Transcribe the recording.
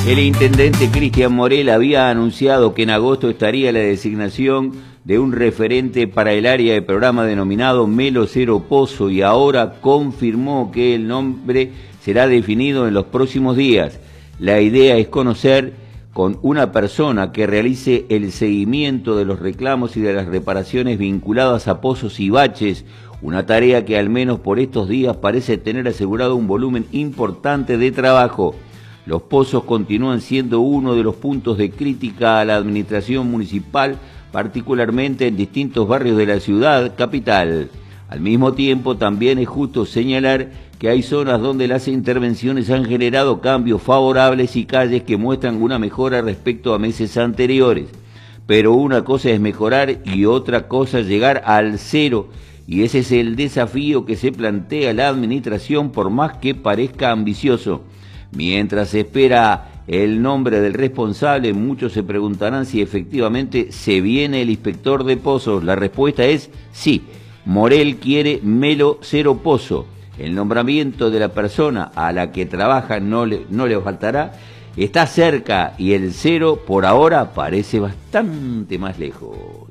El intendente Cristian Morel había anunciado que en agosto estaría la designación de un referente para el área de programa denominado Melo Cero Pozo y ahora confirmó que el nombre será definido en los próximos días. La idea es conocer con una persona que realice el seguimiento de los reclamos y de las reparaciones vinculadas a pozos y baches, una tarea que al menos por estos días parece tener asegurado un volumen importante de trabajo. Los pozos continúan siendo uno de los puntos de crítica a la administración municipal, particularmente en distintos barrios de la ciudad capital. Al mismo tiempo, también es justo señalar que hay zonas donde las intervenciones han generado cambios favorables y calles que muestran una mejora respecto a meses anteriores. Pero una cosa es mejorar y otra cosa llegar al cero, y ese es el desafío que se plantea la administración por más que parezca ambicioso. Mientras se espera el nombre del responsable, muchos se preguntarán si efectivamente se viene el inspector de pozos. La respuesta es sí. Morel quiere Melo Cero Pozo. El nombramiento de la persona a la que trabaja no le faltará. Está cerca y el cero por ahora parece bastante más lejos.